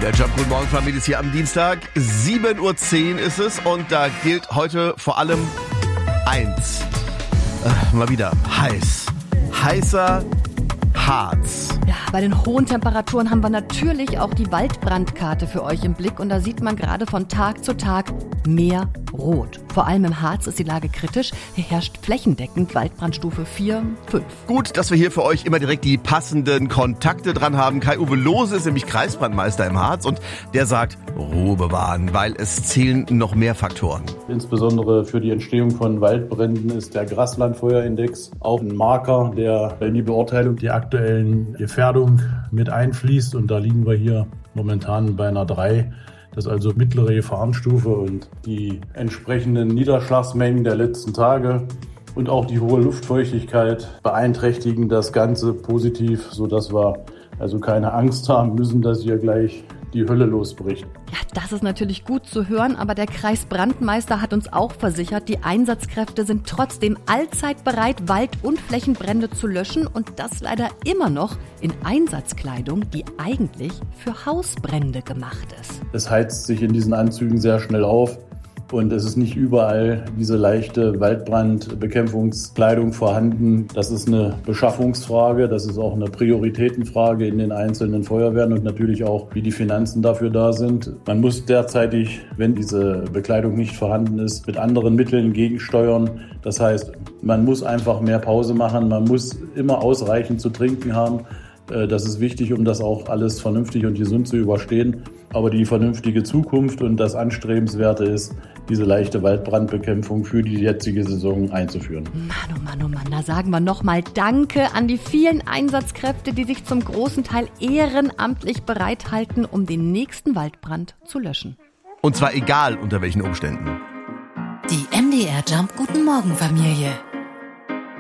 Der Job Guten Morgen Familie ist hier am Dienstag. 7:10 Uhr ist es und da gilt heute vor allem eins. Mal wieder heiß. Heißer Harz. Ja, bei den hohen Temperaturen haben wir natürlich auch die Waldbrandkarte für euch im Blick und da sieht man gerade von Tag zu Tag mehr Rot. Vor allem im Harz ist die Lage kritisch. Hier herrscht flächendeckend Waldbrandstufe 4, 5. Gut, dass wir hier für euch immer direkt die passenden Kontakte dran haben. Kai-Uwe Lohse ist nämlich Kreisbrandmeister im Harz und der sagt, Ruhe bewahren, weil es zählen noch mehr Faktoren. Insbesondere für die Entstehung von Waldbränden ist der Graslandfeuerindex auch ein Marker, der in die Beurteilung der aktuellen Gefährdung mit einfließt. Und da liegen wir hier momentan bei einer 3. Das ist also mittlere Gefahrenstufe und die entsprechenden Niederschlagsmengen der letzten Tage und auch die hohe Luftfeuchtigkeit beeinträchtigen das Ganze positiv, sodass wir also keine Angst haben müssen, dass hier gleich die Hölle losbricht. Ja, das ist natürlich gut zu hören, aber der Kreisbrandmeister hat uns auch versichert, die Einsatzkräfte sind trotzdem allzeit bereit, Wald- und Flächenbrände zu löschen und das leider immer noch in Einsatzkleidung, die eigentlich für Hausbrände gemacht ist. Es heizt sich in diesen Anzügen sehr schnell auf. Und es ist nicht überall diese leichte Waldbrandbekämpfungskleidung vorhanden. Das ist eine Beschaffungsfrage, das ist auch eine Prioritätenfrage in den einzelnen Feuerwehren und natürlich auch, wie die Finanzen dafür da sind. Man muss derzeitig, wenn diese Bekleidung nicht vorhanden ist, mit anderen Mitteln gegensteuern. Das heißt, man muss einfach mehr Pause machen, man muss immer ausreichend zu trinken haben. Das ist wichtig, um das auch alles vernünftig und gesund zu überstehen. Aber die vernünftige Zukunft und das Anstrebenswerte ist, diese leichte Waldbrandbekämpfung für die jetzige Saison einzuführen. Mann, oh Mann, oh Mann, da sagen wir nochmal Danke an die vielen Einsatzkräfte, die sich zum großen Teil ehrenamtlich bereithalten, um den nächsten Waldbrand zu löschen. Und zwar egal unter welchen Umständen. Die MDR Jump Guten Morgen Familie.